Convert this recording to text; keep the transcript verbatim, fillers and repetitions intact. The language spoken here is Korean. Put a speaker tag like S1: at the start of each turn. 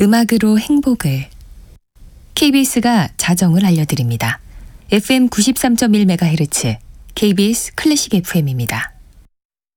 S1: 음악으로 행복을. 케이비에스가 자정을 알려드립니다. 에프엠 구십삼 점 일 메가헤르츠 케이비에스 클래식 에프엠입니다.